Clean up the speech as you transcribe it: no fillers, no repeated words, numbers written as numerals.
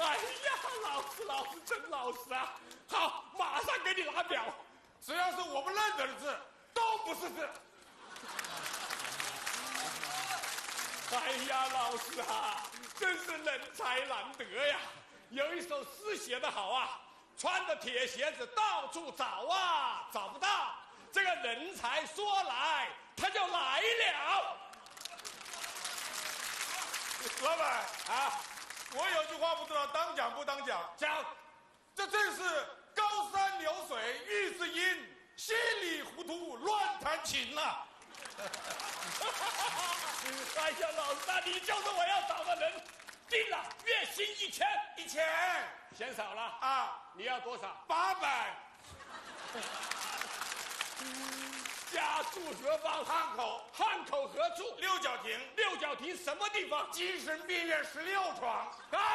哎呀，老师真老实啊！好，马上给你拿表。 只要是我们认得的字，都不是字。 哎呀，老师啊，真是人才难得呀！有一首诗写得好啊，穿着铁鞋子到处找啊，找不到。这个人才说来，他就来了。 老板啊，我有句话不知道当讲不当讲。 讲， 这正是高山流水遇知音，稀里糊涂乱弹琴呐。 哎呀，老师啊，你就是我要找的人。定了，月薪1000，嫌少了啊！ 你要多少 ？800。 家住何方？ 汉口。 汉口何处？ 六角亭。 六角亭什么地方？ 精神病院16床。 啊！